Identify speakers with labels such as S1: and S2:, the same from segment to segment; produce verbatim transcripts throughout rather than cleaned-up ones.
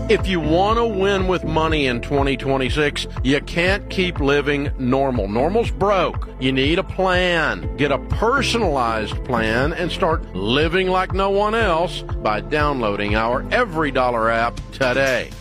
S1: If you want to win with money in twenty twenty-six, you can't keep living normal. Normal's broke. You need a plan. Get a personalized plan and start living like no one else by downloading our Every Dollar app today.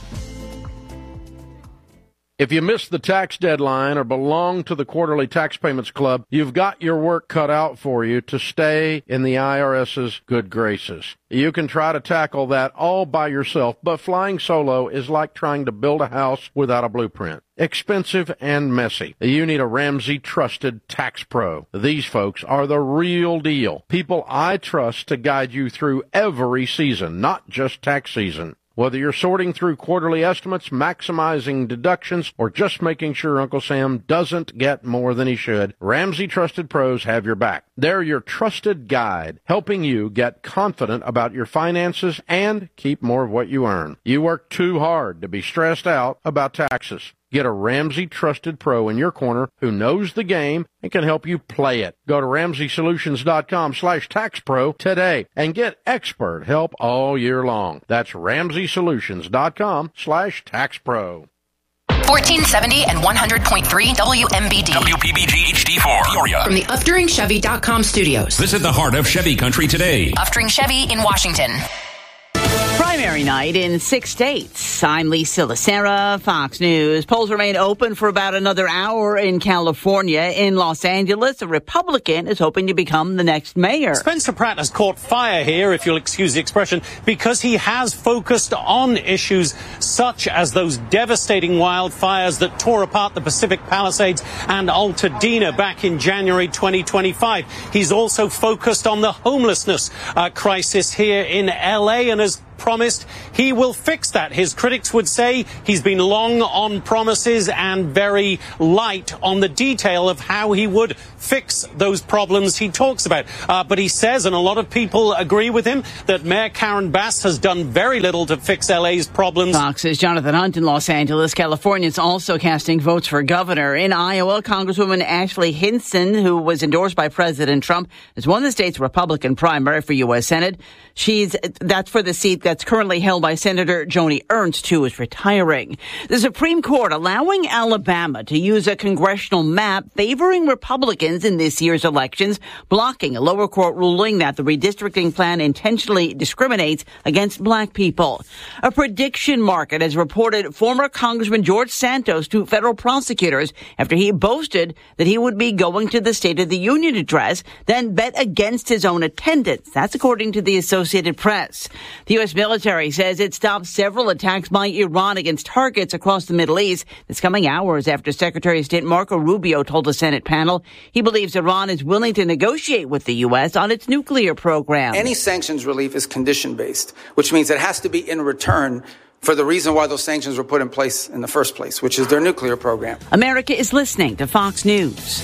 S1: If you missed the tax deadline or belong to the Quarterly Tax Payments Club, you've got your work cut out for you to stay in the IRS's good graces. You can try to tackle that all by yourself, but flying solo is like trying to build a house without a blueprint. Expensive and messy. You need a Ramsey Trusted Tax Pro. These folks are the real deal. People I trust to guide you through every season, not just tax season. Whether you're sorting through quarterly estimates, maximizing deductions, or just making sure Uncle Sam doesn't get more than he should, Ramsey Trusted Pros have your back. They're your trusted guide, helping you get confident about your finances and keep more of what you earn. You work too hard to be stressed out about taxes. Get a Ramsey Trusted Pro in your corner who knows the game and can help you play it. Go to Ramsey Solutions dot com slash tax pro today and get expert help all year long. That's Ramsey Solutions dot com slash tax pro.
S2: fourteen seventy and one hundred point three W M B D.
S3: W P B G H D four. Peoria.
S2: From the Uftring Chevy dot com studios.
S3: Visit the heart of Chevy country today.
S2: Uftring Chevy in Washington.
S4: Primary night in six states. I'm Lisa Lacera, Fox News. Polls remain open for about another hour in California. In Los Angeles, a Republican is hoping to become the next mayor.
S5: Spencer Pratt has caught fire here, if you'll excuse the expression, because he has focused on issues such as those devastating wildfires that tore apart the Pacific Palisades and Altadena back in January twenty twenty-five. He's also focused on the homelessness uh, crisis here in L A and has promised he will fix that. His critics would say he's been long on promises and very light on the detail of how he would fix those problems he talks about. Uh, but he says, and a lot of people agree with him, that Mayor Karen Bass has done very little to fix L A's problems.
S4: Fox's Jonathan Hunt in Los Angeles. Californians also casting votes for governor. In Iowa, Congresswoman Ashley Hinson, who was endorsed by President Trump, has won the state's Republican primary for U S Senate. She's that's for the seat that's currently held by Senator Joni Ernst, who is retiring. The Supreme Court allowing Alabama to use a congressional map favoring Republicans in this year's elections, blocking a lower court ruling that the redistricting plan intentionally discriminates against black people. A prediction market has reported former Congressman George Santos to federal prosecutors after he boasted that he would be going to the State of the Union address, then bet against his own attendance. That's according to the Associated Press. The U S military says it stopped several attacks by Iran against targets across the Middle East. It's coming hours after Secretary of State Marco Rubio told a Senate panel he believes Iran is willing to negotiate with the U S on its nuclear program.
S6: Any sanctions relief is condition-based, which means it has to be in return for the reason why those sanctions were put in place in the first place, which is their nuclear program.
S4: America is listening to Fox News.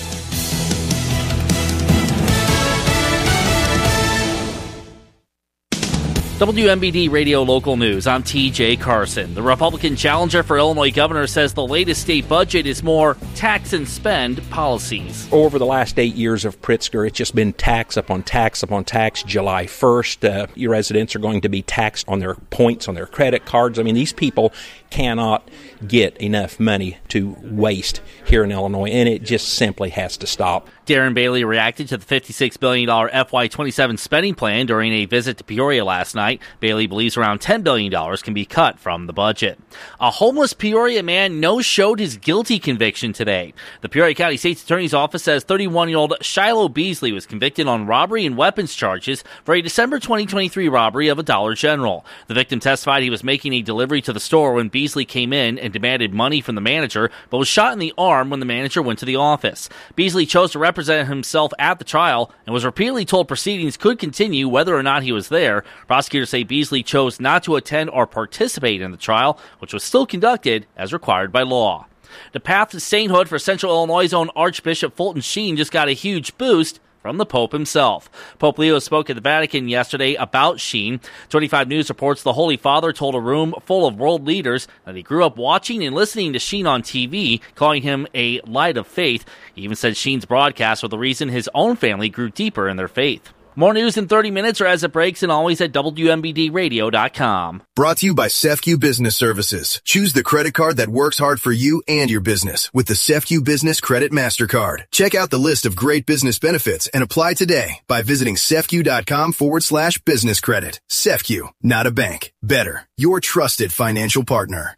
S7: W M B D Radio Local News. I'm T J Carson. The Republican challenger for Illinois governor says the latest state budget is more tax and spend policies.
S8: Over the last eight years of Pritzker, it's just been tax upon tax upon tax. July first, uh, your residents are going to be taxed on their points on their credit cards. I mean, these people cannot get enough money to waste here in Illinois, and it just simply has to stop.
S7: Darren Bailey reacted to the fifty-six billion dollars F Y twenty-seven spending plan during a visit to Peoria last night. Bailey believes around ten billion dollars can be cut from the budget. A homeless Peoria man no-showed his guilty conviction today. The Peoria County State's Attorney's Office says thirty-one-year-old Shiloh Beasley was convicted on robbery and weapons charges for a December twenty twenty-three robbery of a Dollar General. The victim testified he was making a delivery to the store when Beasley came in and demanded money from the manager, but was shot in the arm when the manager went to the office. Beasley chose to represent himself at the trial and was repeatedly told proceedings could continue whether or not he was there. Prosecutors say Beasley chose not to attend or participate in the trial, which was still conducted as required by law. The path to sainthood for Central Illinois' own Archbishop Fulton Sheen just got a huge boost from the Pope himself. Pope Leo spoke at the Vatican yesterday about Sheen. twenty-five News reports the Holy Father told a room full of world leaders that he grew up watching and listening to Sheen on T V, calling him a light of faith. He even said Sheen's broadcasts were the reason his own family grew deeper in their faith. More news in thirty minutes or as it breaks, and always at W M B D radio dot com.
S9: Brought to you by C E F C U Business Services. Choose the credit card that works hard for you and your business with the C E F C U Business Credit MasterCard. Check out the list of great business benefits and apply today by visiting cefcu.com forward slash business credit. C E F C U, not a bank. Better, your trusted financial partner.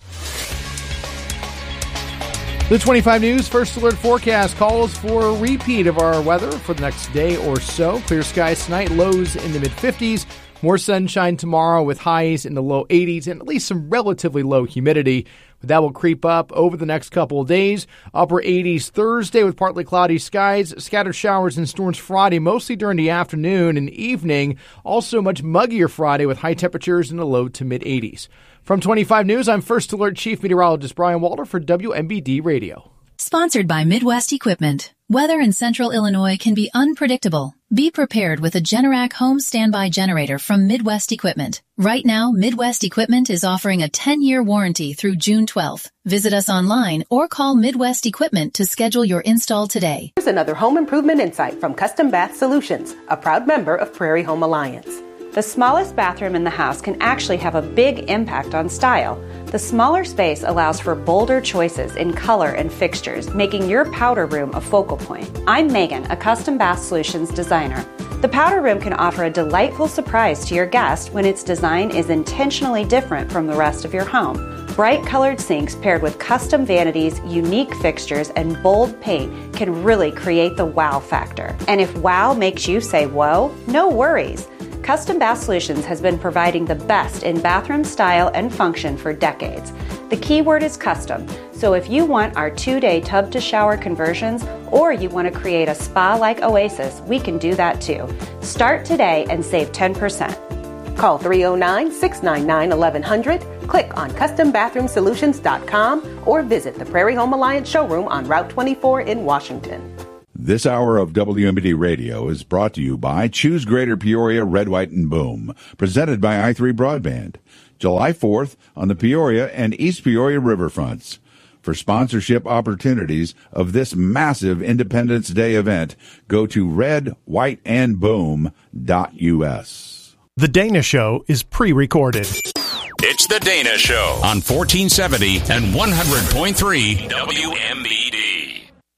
S10: The twenty-five News First Alert forecast calls for a repeat of our weather for the next day or so. Clear skies tonight, lows in the mid-fifties. More sunshine tomorrow with highs in the low eighties and at least some relatively low humidity. But that will creep up over the next couple of days. Upper eighties Thursday with partly cloudy skies. Scattered showers and storms Friday, mostly during the afternoon and evening. Also much muggier Friday with high temperatures in the low to mid-eighties. From twenty-five News, I'm First Alert Chief Meteorologist Brian Walter for W M B D Radio.
S11: Sponsored by Midwest Equipment. Weather in central Illinois can be unpredictable. Be prepared with a Generac home standby generator from Midwest Equipment. Right now, Midwest Equipment is offering a ten-year warranty through June twelfth. Visit us online or call Midwest Equipment to schedule your install today.
S12: Here's another home improvement insight from Custom Bath Solutions, a proud member of Prairie Home Alliance.
S13: The smallest bathroom in the house can actually have a big impact on style. The smaller space allows for bolder choices in color and fixtures, making your powder room a focal point. I'm Megan, a Custom Bath Solutions designer. The powder room can offer a delightful surprise to your guest when its design is intentionally different from the rest of your home. Bright colored sinks paired with custom vanities, unique fixtures, and bold paint can really create the wow factor. And if wow makes you say whoa, no worries. Custom Bath Solutions has been providing the best in bathroom style and function for decades. The key word is custom, so if you want our two-day tub-to-shower conversions or you want to create a spa-like oasis, we can do that too. Start today and save ten percent.
S12: Call three oh nine, six nine nine, eleven hundred, click on custom bathroom solutions dot com, or visit the Prairie Home Alliance showroom on Route twenty-four in Washington.
S14: This hour of W M B D Radio is brought to you by Choose Greater Peoria, Red, White, and Boom, presented by i three Broadband. July fourth on the Peoria and East Peoria riverfronts. For sponsorship opportunities of this massive Independence Day event, go to red white and boom dot U S.
S15: The Dana Show is pre-recorded.
S3: It's The Dana Show on fourteen seventy and one hundred point three W M B D.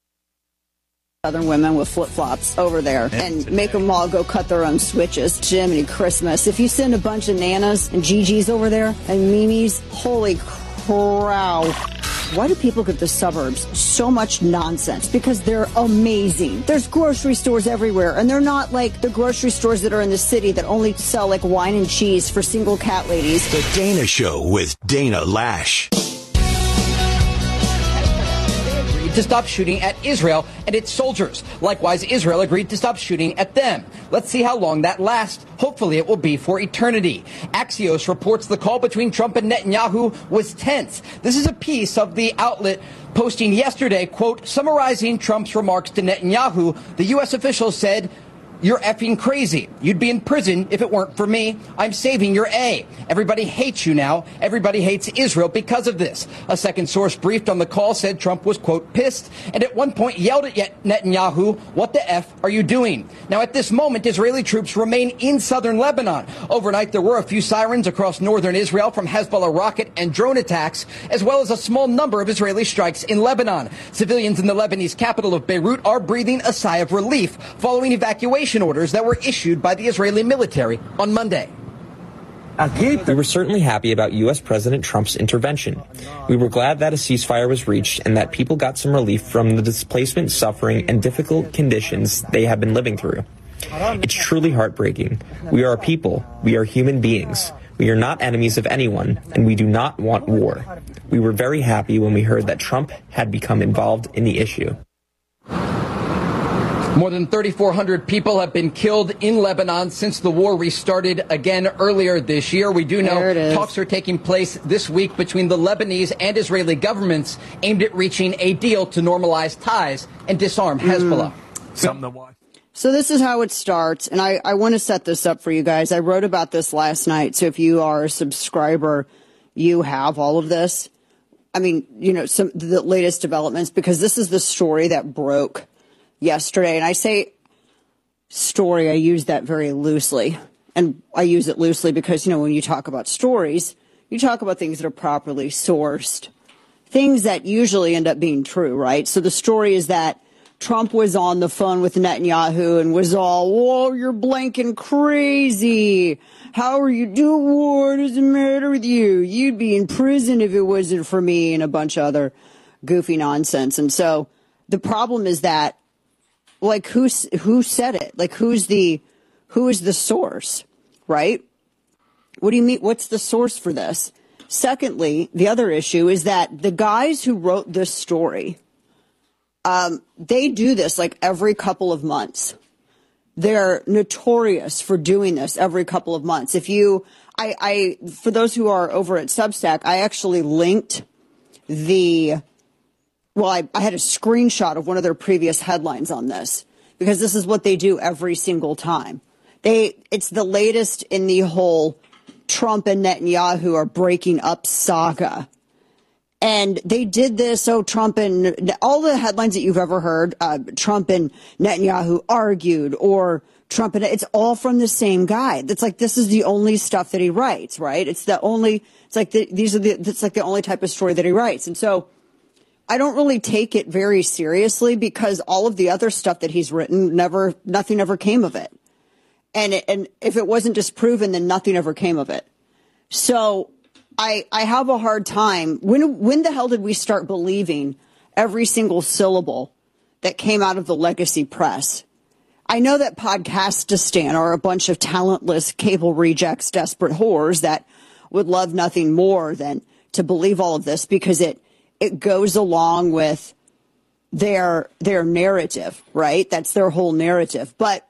S16: Southern women with flip-flops over there and make them all go cut their own switches. Jiminy Christmas. If you send a bunch of Nanas and Gigi's over there and Mimi's, holy crow. Why do people get the suburbs so much nonsense? Because they're amazing. There's grocery stores everywhere, and they're not like the grocery stores that are in the city that only sell like wine and cheese for single cat ladies.
S17: The Dana Show with Dana Lash.
S18: To stop shooting at Israel and its soldiers. Likewise, Israel agreed to stop shooting at them. Let's see how long that lasts. Hopefully it will be for eternity. Axios reports the call between Trump and Netanyahu was tense. This is a piece of the outlet posting yesterday, quote, summarizing Trump's remarks to Netanyahu. The U S official said, "You're effing crazy. You'd be in prison if it weren't for me. I'm saving your A. Everybody hates you now. Everybody hates Israel because of this." A second source briefed on the call said Trump was, quote, pissed, and at one point yelled at Netanyahu, "What the F are you doing?" Now, at this moment, Israeli troops remain in southern Lebanon. Overnight, there were a few sirens across northern Israel from Hezbollah rocket and drone attacks, as well as a small number of Israeli strikes in Lebanon. Civilians in the Lebanese capital of Beirut are breathing a sigh of relief following evacuation orders that were issued by the Israeli military on Monday.
S19: We were certainly happy about U S President Trump's intervention. We were glad that a ceasefire was reached and that people got some relief from the displacement, suffering, and difficult conditions they have been living through. It's truly heartbreaking. We are a people. We are human beings. We are not enemies of anyone, and we do not want war. We were very happy when we heard that Trump had become involved in the issue.
S18: More than thirty-four hundred people have been killed in Lebanon since the war restarted again earlier this year. We do know talks are taking place this week between the Lebanese and Israeli governments aimed at reaching a deal to normalize ties and disarm Hezbollah.
S10: Mm. Something to watch.
S16: So this is how it starts, and I, I want to set this up for you guys. I wrote about this last night, so if you are a subscriber, you have all of this. I mean, you know, some the latest developments, because this is the story that broke yesterday. And I say, story, I use that very loosely. And I use it loosely because, you know, when you talk about stories, you talk about things that are properly sourced, things that usually end up being true, right? So the story is that Trump was on the phone with Netanyahu and was all, whoa, you're blanking crazy. How are you doing? What does the matter with you? You'd be in prison if it wasn't for me, and a bunch of other goofy nonsense. And so the problem is that, like, who's, who said it? Like, who's the, who is the source, right? What do you mean? What's the source for this? Secondly, the other issue is that the guys who wrote this story, um, they do this like every couple of months. They're notorious for doing this every couple of months. If you, I, I, for those who are over at Substack, I actually linked the, well, I, I had a screenshot of one of their previous headlines on this because this is what they do every single time. They, it's the latest in the whole Trump and Netanyahu are breaking up saga. And they did this, so Trump and all the headlines that you've ever heard, uh, Trump and Netanyahu argued, or Trump and it's all from the same guy. It's like this is the only stuff that he writes, right? It's the only, it's like the, these are the, it's like the only type of story that he writes. And so I don't really take it very seriously because all of the other stuff that he's written never, nothing ever came of it. And it, and if it wasn't disproven, then nothing ever came of it. So I, I have a hard time. When, when the hell did we start believing every single syllable that came out of the legacy press? I know that Podcastistan are a bunch of talentless cable rejects, desperate whores that would love nothing more than to believe all of this because it, it goes along with their, their narrative, right? That's their whole narrative. But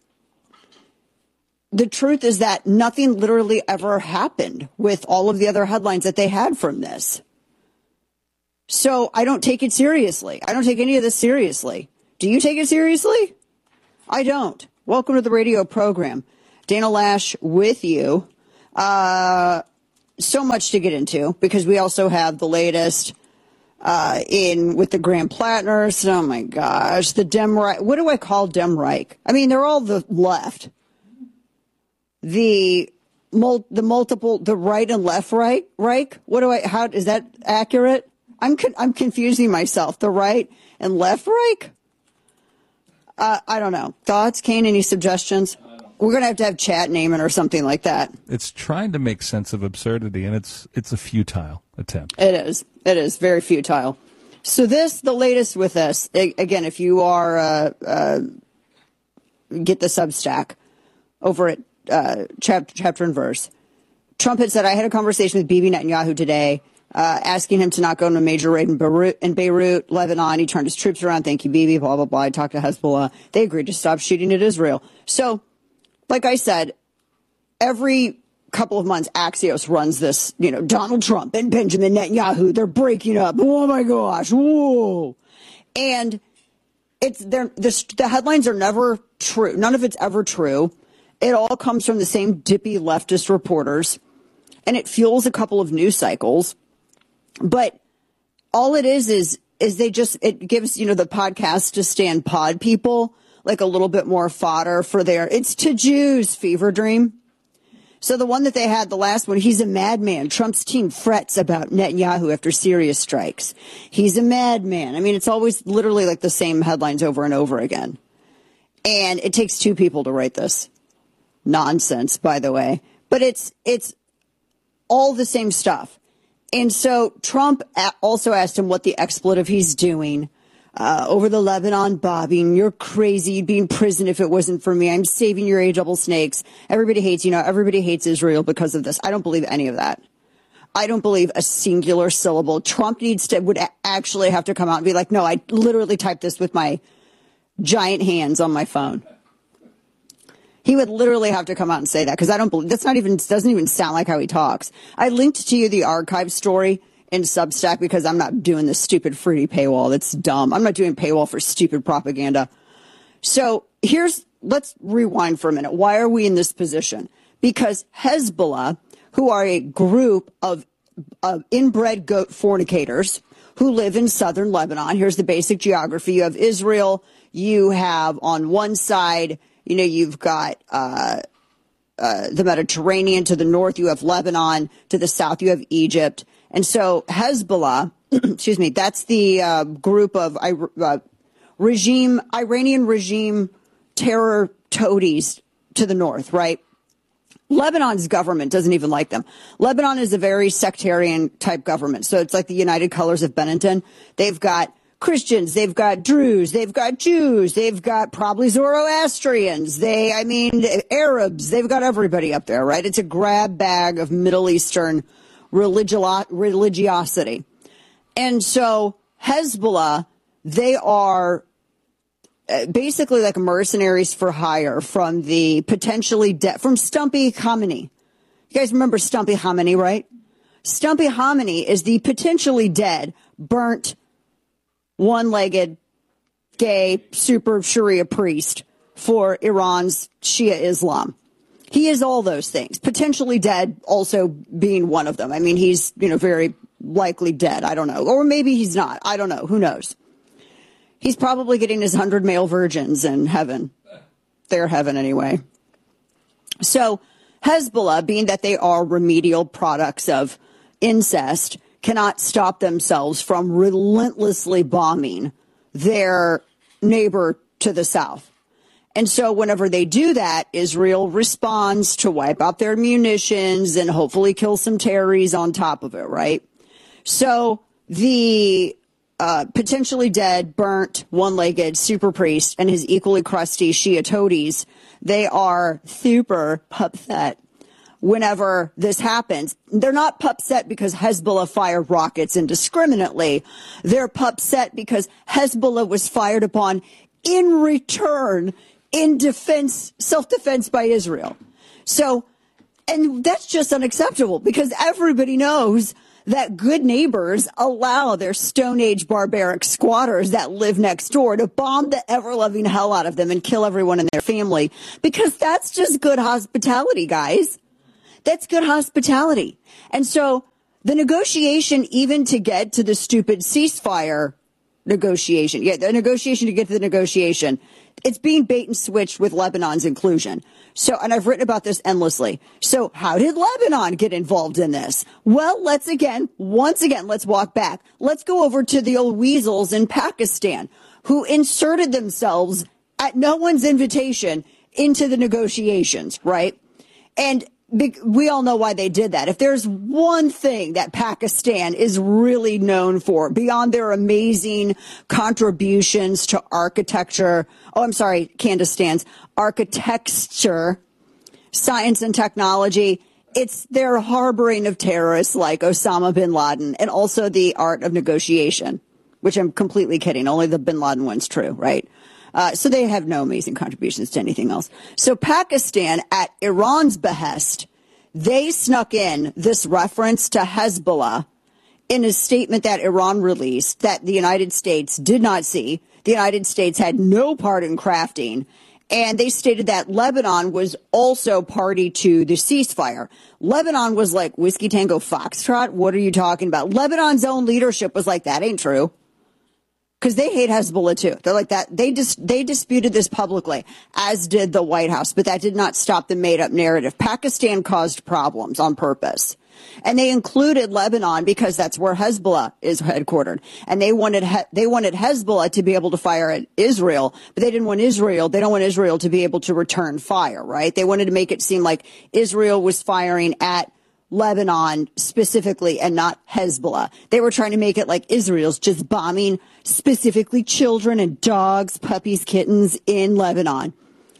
S16: the truth is that nothing literally ever happened with all of the other headlines that they had from this. So I don't take it seriously. I don't take any of this seriously. Do you take it seriously? I don't. Welcome to the radio program. Dana Lash with you. Uh, so much to get into because we also have the latest uh, in with the Graham Plattners. Oh, my gosh. The Dem Reich. What do I call Dem Reich? I mean, they're all the left. The mul- the multiple, the right and left right, Reich? What do I, how, is that accurate? I'm con- I'm confusing myself. The right and left Reich? Uh, I don't know. Thoughts, Kane? Any suggestions? We're going to have to have chat naming or something like that.
S20: It's trying to make sense of absurdity, and it's it's a futile attempt.
S16: It is. It is very futile. So this, the latest with this, again, if you are, uh, uh, get the Substack over at Uh, chapter, chapter and verse. Trump had said, I had a conversation with Bibi Netanyahu today, uh, asking him to not go on a major raid in Beirut, in Beirut, Lebanon. He turned his troops around. Thank you, Bibi, blah, blah, blah. I talked to Hezbollah. They agreed to stop shooting at Israel. So, like I said, every couple of months, Axios runs this, you know, Donald Trump and Benjamin Netanyahu, they're breaking up. Oh, my gosh. Whoa. And it's they're, the, the headlines are never true. None of it's ever true. It all comes from the same dippy leftist reporters, and it fuels a couple of news cycles. But all it is is is they just it gives, you know, the Podcastistan pod people like a little bit more fodder for their it's to Jews fever dream. So the one that they had, the last one, he's a madman. Trump's team frets about Netanyahu after Syria strikes. He's a madman. I mean, it's always literally like the same headlines over and over again. And it takes two people to write this. Nonsense, by the way, but it's it's all the same stuff. And so Trump also asked him what the expletive he's doing uh, over the Lebanon bombing. You're crazy. You'd be in prison if it wasn't for me. I'm saving your A double snakes. Everybody hates, you know, everybody hates Israel because of this. I don't believe any of that. I don't believe a singular syllable. Trump needs to would actually have to come out and be like, no, I literally typed this with my giant hands on my phone. He would literally have to come out and say that because I don't believe that's not even doesn't even sound like how he talks. I linked to you the archive story in Substack because I'm not doing this stupid fruity paywall. That's dumb. I'm not doing paywall for stupid propaganda. So here's let's rewind for a minute. Why are we in this position? Because Hezbollah, who are a group of, of inbred goat fornicators who live in southern Lebanon. Here's the basic geography. You have Israel. You have on one side You know, you've got uh, uh, the Mediterranean to the north. You have Lebanon to the south. You have Egypt. And so Hezbollah, excuse me, that's the uh, group of uh, regime, Iranian regime terror toadies to the north, right? Lebanon's government doesn't even like them. Lebanon is a very sectarian type government. So it's like the United Colors of Benetton. They've got Christians, they've got Druze, they've got Jews, they've got probably Zoroastrians, they, I mean, Arabs, they've got everybody up there, right? It's a grab bag of Middle Eastern religio- religiosity. And so Hezbollah, they are basically like mercenaries for hire from the potentially dead, from Stumpy Khamenei. You guys remember Stumpy Khamenei, right? Stumpy Khamenei is the potentially dead, burnt, one-legged, gay, super Sharia priest for Iran's Shia Islam. He is all those things. Potentially dead also being one of them. I mean, he's, you know, very likely dead. I don't know. Or maybe he's not. I don't know. Who knows? He's probably getting his hundred male virgins in heaven. Their heaven anyway. So Hezbollah, being that they are remedial products of incest, cannot stop themselves from relentlessly bombing their neighbor to the south. And so whenever they do that, Israel responds to wipe out their munitions and hopefully kill some terrorists on top of it, right? So the uh, potentially dead, burnt, one-legged super priest and his equally crusty Shia toadies, they are super upset whenever this happens. They're not upset because Hezbollah fired rockets indiscriminately. They're upset because Hezbollah was fired upon in return in defense, self-defense by Israel. So, and that's just unacceptable because everybody knows that good neighbors allow their Stone Age barbaric squatters that live next door to bomb the ever-loving hell out of them and kill everyone in their family because that's just good hospitality, guys. That's good hospitality. And so the negotiation, even to get to the stupid ceasefire negotiation, yeah, the negotiation to get to the negotiation, it's being bait and switched with Lebanon's inclusion. So, and I've written about this endlessly. So how did Lebanon get involved in this? Well, let's again, once again, let's walk back. Let's go over to the old weasels in Pakistan who inserted themselves at no one's invitation into the negotiations, right? And we all know why they did that. If there's one thing that Pakistan is really known for, beyond their amazing contributions to architecture, oh, I'm sorry, Candace stands, architecture, science and technology, it's their harboring of terrorists like Osama bin Laden and also the art of negotiation, which I'm completely kidding. Only the bin Laden one's true, right? Uh, so they have no amazing contributions to anything else. So Pakistan, at Iran's behest, they snuck in this reference to Hezbollah in a statement that Iran released that the United States did not see. The United States had no part in crafting. And they stated that Lebanon was also party to the ceasefire. Lebanon was like, Whiskey Tango Foxtrot? What are you talking about? Lebanon's own leadership was like, that ain't true. Because they hate Hezbollah, too. They're like that. They dis- they disputed this publicly, as did the White House. But that did not stop the made-up narrative. Pakistan caused problems on purpose. And they included Lebanon because that's where Hezbollah is headquartered. And they wanted he- they wanted Hezbollah to be able to fire at Israel. But they didn't want Israel. They don't want Israel to be able to return fire, right? They wanted to make it seem like Israel was firing at Lebanon specifically and not Hezbollah. They were trying to make it like Israel's just bombing specifically children and dogs, puppies, kittens in Lebanon.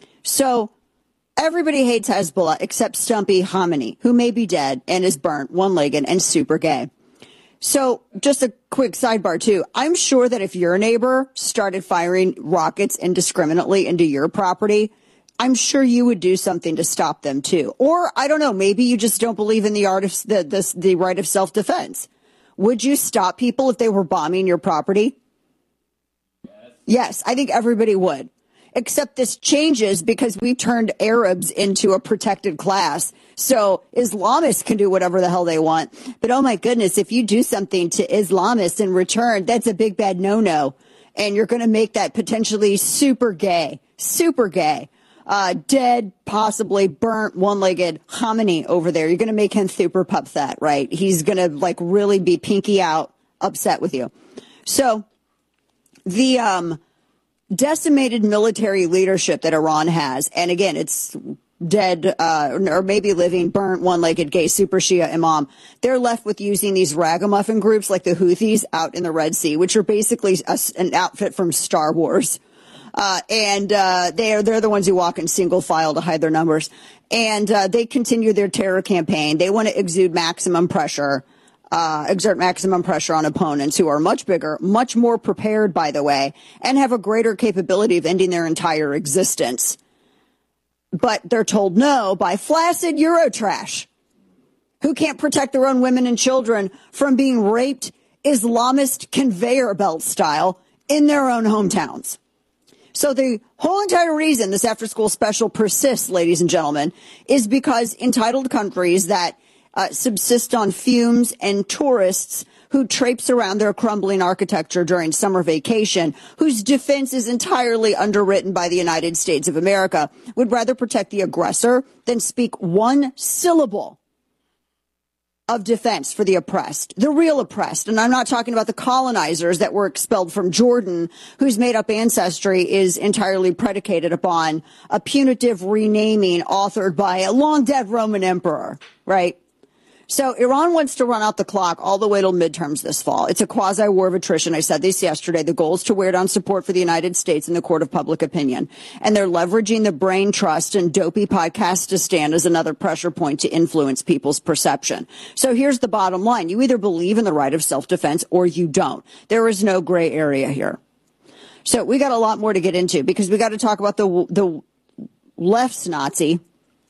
S16: So everybody hates Hezbollah except Stumpy Khamenei, who may be dead and is burnt, one-legged, and super gay. So just a quick sidebar, too. I'm sure that if your neighbor started firing rockets indiscriminately into your property, I'm sure you would do something to stop them, too. Or, I don't know, maybe you just don't believe in the art of the, the, the right of self-defense. Would you stop people if they were bombing your property? Yes. Yes, I think everybody would. Except this changes because we turned Arabs into a protected class. So Islamists can do whatever the hell they want. But oh my goodness, if you do something to Islamists in return, that's a big bad no-no. And you're going to make that potentially super gay, super gay. uh, dead, possibly burnt, one-legged hominy over there. You're going to make him super upset, right? He's going to like really be pinky out, upset with you. So the um, decimated military leadership that Iran has, and again, it's dead uh, or maybe living, burnt, one-legged gay super Shia imam, they're left with using these ragamuffin groups like the Houthis out in the Red Sea, which are basically a, an outfit from Star Wars. Uh, and uh, they're, they're the ones who walk in single file to hide their numbers. And uh, they continue their terror campaign. They want to exude maximum pressure, uh, exert maximum pressure on opponents who are much bigger, much more prepared, by the way, and have a greater capability of ending their entire existence. But they're told no by flaccid Eurotrash, who can't protect their own women and children from being raped Islamist conveyor belt style in their own hometowns. So the whole entire reason this after-school special persists, ladies and gentlemen, is because entitled countries that uh, subsist on fumes and tourists who traipse around their crumbling architecture during summer vacation, whose defense is entirely underwritten by the United States of America, would rather protect the aggressor than speak one syllable of defense for the oppressed, the real oppressed. And I'm not talking about the colonizers that were expelled from Jordan, whose made-up ancestry is entirely predicated upon a punitive renaming authored by a long-dead Roman emperor, right? So Iran wants to run out the clock all the way till midterms this fall. It's a quasi-war of attrition. I said this yesterday. The goal is to wear down support for the United States in the court of public opinion. And they're leveraging the brain trust and dopey Podcastistan as another pressure point to influence people's perception. So here's the bottom line. You either believe in the right of self-defense or you don't. There is no gray area here. So we got a lot more to get into because we got to talk about the, the left's Nazi.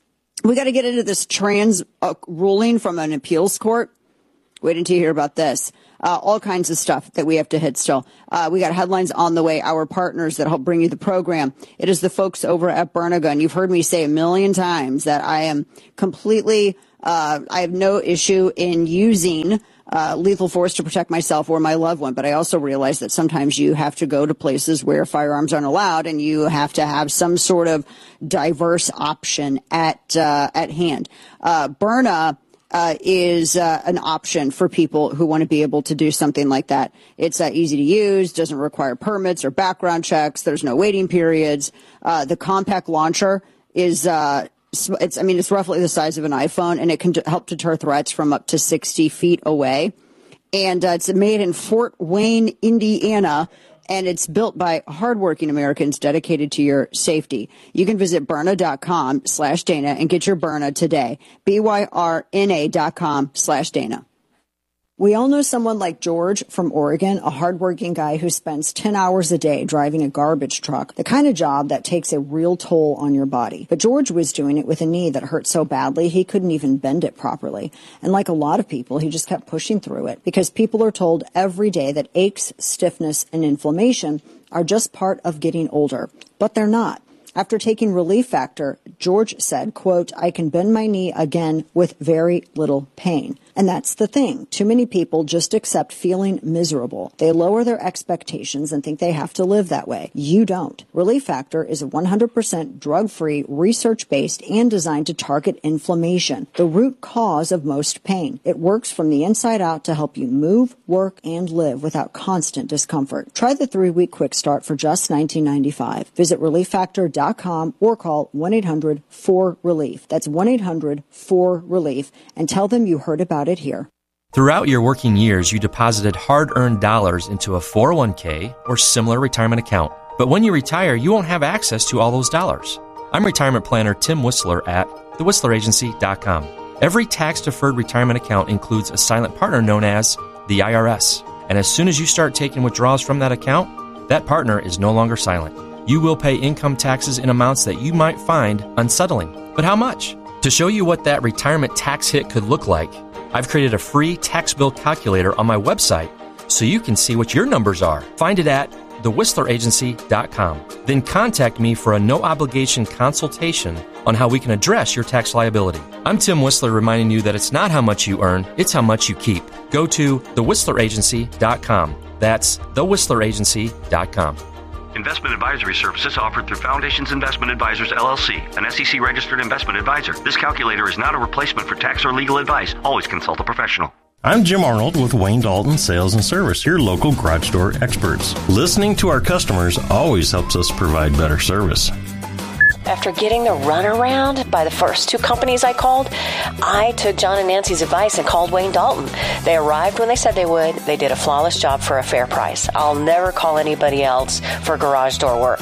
S16: We got to get into this trans uh, ruling from an appeals court. Wait until you hear about this. Uh, all kinds of stuff that we have to hit still. Uh, we got headlines on the way. Our partners that help bring you the program. It is the folks over at Bernagun. You've heard me say a million times that I am completely, uh, I have no issue in using Uh, lethal force to protect myself or my loved one. But I also realize that sometimes you have to go to places where firearms aren't allowed and you have to have some sort of diverse option at, uh, at hand. Uh, Byrna, uh, is, uh, an option for people who want to be able to do something like that. It's, uh, easy to use, doesn't require permits or background checks. There's no waiting periods. Uh, the compact launcher is, uh, It's, I mean, it's roughly the size of an iPhone, and it can d- help deter threats from up to sixty feet away. And uh, it's made in Fort Wayne, Indiana, and it's built by hardworking Americans dedicated to your safety. You can visit Byrna.com slash Dana and get your Byrna today. B Y R N A dot com slash Dana. We all know someone like George from Oregon, a hardworking guy who spends ten hours a day driving a garbage truck, the kind of job that takes a real toll on your body. But George was doing it with a knee that hurt so badly he couldn't even bend it properly. And like a lot of people, he just kept pushing through it because people are told every day that aches, stiffness, and inflammation are just part of getting older. But they're not. After taking Relief Factor, George said, quote, I can bend my knee again with very little pain. And that's the thing. Too many people just accept feeling miserable. They lower their expectations and think they have to live that way. You don't. Relief Factor is one hundred percent drug-free, research-based, and designed to target inflammation, the root cause of most pain. It works from the inside out to help you move, work, and live without constant discomfort. Try the three-week quick start for just nineteen ninety-five. Visit relief factor dot com or call one eight hundred four relief. That's one eight hundred four relief and tell them you heard about it here.
S21: Throughout your working years, you deposited hard-earned dollars into a four oh one k or similar retirement account. But when you retire, you won't have access to all those dollars. I'm retirement planner Tim Whistler at the whistler agency dot com. Every tax-deferred retirement account includes a silent partner known as the I R S. And as soon as you start taking withdrawals from that account, that partner is no longer silent. You will pay income taxes in amounts that you might find unsettling. But how much? To show you what that retirement tax hit could look like, I've created a free tax bill calculator on my website so you can see what your numbers are. Find it at the whistler agency dot com. Then contact me for a no-obligation consultation on how we can address your tax liability. I'm Tim Whistler reminding you that it's not how much you earn, it's how much you keep. Go to the whistler agency dot com. That's the whistler agency dot com.
S1: Investment advisory services offered through Foundations Investment Advisors, L L C, an S E C-registered investment advisor. This calculator is not a replacement for tax or legal advice. Always consult a professional.
S22: I'm Jim Arnold with Wayne Dalton Sales and Service, your local garage door experts. Listening to our customers always helps us provide better service.
S23: After getting the runaround by the first two companies I called, I took John and Nancy's advice and called Wayne Dalton. They arrived when they said they would. They did a flawless job for a fair price. I'll never call anybody else for garage door work.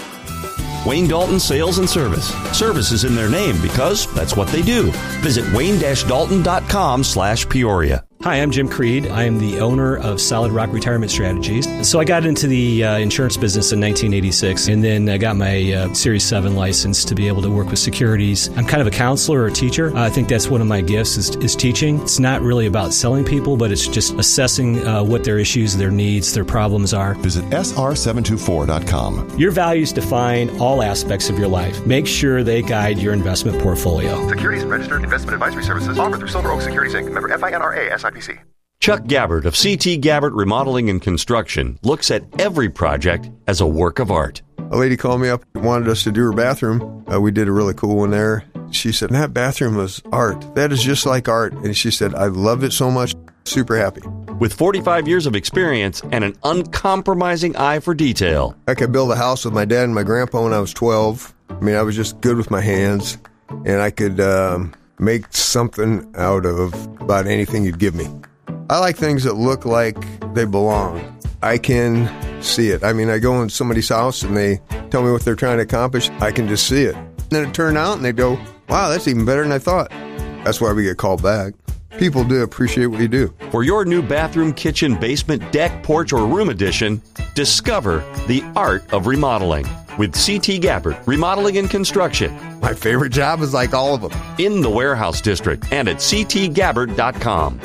S24: Wayne Dalton Sales and Service. Service is in their name because that's what they do. Visit wayne-dalton.com slash Peoria.
S25: Hi, I'm Jim Creed. I am the owner of Solid Rock Retirement Strategies. So I got into the uh, insurance business in nineteen eighty-six, and then I got my uh, Series seven license to be able to work with securities. I'm kind of a counselor or a teacher. Uh, I think that's one of my gifts is, is teaching. It's not really about selling people, but it's just assessing uh, what their issues, their needs, their problems are.
S26: Visit S R seven two four dot com.
S25: Your values define all aspects of your life. Make sure they guide your investment portfolio.
S27: Securities and registered investment advisory services offered through Silver Oak Securities Incorporated. Member F I N R A S I P C.
S24: Chuck Gabbard of C T Gabbard Remodeling and Construction looks at every project as a work of art.
S28: A lady called me up and wanted us to do her bathroom. Uh, we did a really cool one there. She said, that bathroom was art. That is just like art. And she said, I loved it so much. Super happy.
S24: With forty-five years of experience and an uncompromising eye for detail.
S28: I could build a house with my dad and my grandpa when I was twelve. I mean, I was just good with my hands. And I could um, make something out of about anything you'd give me. I like things that look like they belong. I can see it. I mean, I go in somebody's house and they tell me what they're trying to accomplish. I can just see it. And then it turned out and they go, wow, that's even better than I thought. That's why we get called back. People do appreciate what you do.
S24: For your new bathroom, kitchen, basement, deck, porch, or room addition, discover the art of remodeling with C T Gabbard Remodeling and Construction.
S28: My favorite job is like all of them.
S24: In the Warehouse District and at c t gabbard dot com.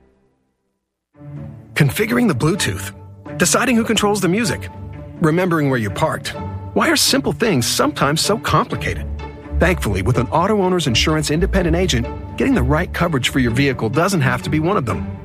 S29: Configuring the Bluetooth, deciding who controls the music, remembering where you parked. Why are simple things sometimes so complicated? Thankfully, with an auto owner's insurance independent agent, getting the right coverage for your vehicle doesn't have to be one of them.